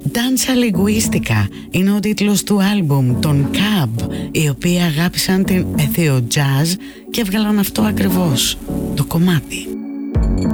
Danza Linguistica είναι ο τίτλος του άλμπουμ των Cab, οι οποίοι αγάπησαν την ethio jazz και έβγαλαν αυτό ακριβώς το κομμάτι.